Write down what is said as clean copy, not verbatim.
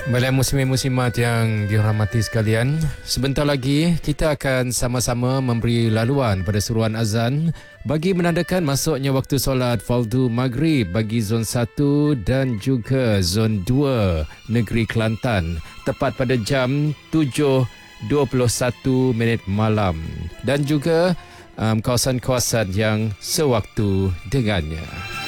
Baiklah muslimin-muslimat yang dirahmati sekalian, sebentar lagi kita akan sama-sama memberi laluan pada seruan azan bagi menandakan masuknya waktu solat fardu maghrib bagi zon 1 dan juga zon 2 negeri Kelantan tepat pada jam 7.21 malam dan juga kawasan-kawasan yang sewaktu dengannya.